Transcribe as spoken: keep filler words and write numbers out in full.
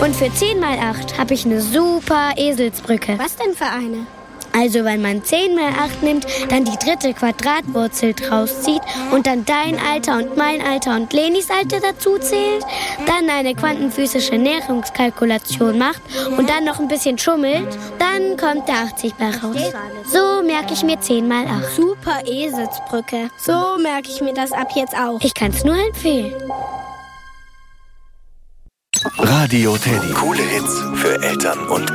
Und für zehn mal acht habe ich eine super Eselsbrücke. Was denn für eine? Also wenn man zehn mal acht nimmt, dann die dritte Quadratwurzel draus zieht und dann dein Alter und mein Alter und Lenis Alter dazu zählt, dann eine quantenphysische Näherungskalkulation macht und dann noch ein bisschen schummelt, dann kommt der achtzig bei raus. So merke ich mir zehn mal acht. Super Eselsbrücke. So merke ich mir das ab jetzt auch. Ich kann es nur empfehlen. Radio Teddy. Coole Hits für Eltern und